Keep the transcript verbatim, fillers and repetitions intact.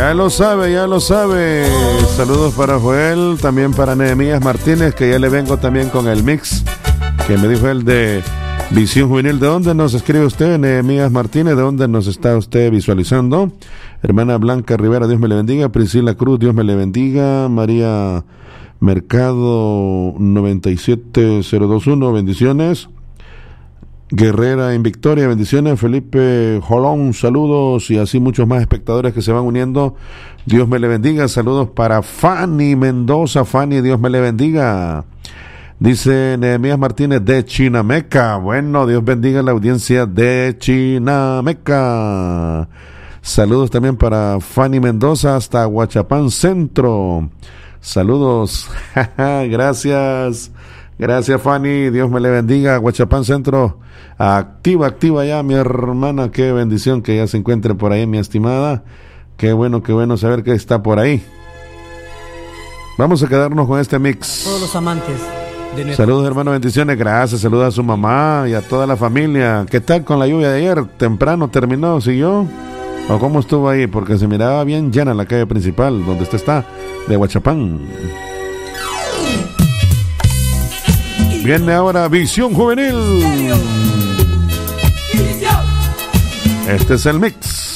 Ya lo sabe, ya lo sabe. Saludos para Joel, también para Nehemías Martínez, que ya le vengo también con el mix que me dijo él de Visión Juvenil. ¿De dónde nos escribe usted, Nehemías Martínez? ¿De dónde nos está usted visualizando? Hermana Blanca Rivera, Dios me le bendiga. Priscila Cruz, Dios me le bendiga. María Mercado noventa y siete cero veintiuno, bendiciones. Guerrera en Victoria, bendiciones. Felipe Jolón, saludos, y así muchos más espectadores que se van uniendo. Dios me le bendiga. Saludos para Fanny Mendoza. Fanny, Dios me le bendiga. Dice Nehemías Martínez de Chinameca. Bueno, Dios bendiga a la audiencia de Chinameca. Saludos también para Fanny Mendoza hasta Huachapán Centro. Saludos. Gracias. Gracias, Fanny. Dios me le bendiga. Huachapán Centro. Activa, activa ya, mi hermana. Qué bendición que ya se encuentre por ahí, mi estimada. Qué bueno, qué bueno saber que está por ahí. Vamos a quedarnos con este mix. Todos los amantes. Saludos, hermano, bendiciones, gracias, saludos a su mamá y a toda la familia. ¿Qué tal con la lluvia de ayer? ¿Temprano terminó, siguió? ¿O cómo estuvo ahí? Porque se miraba bien llena la calle principal, donde usted está, de Huachapán. Viene ahora Visión Juvenil. Este es el mix.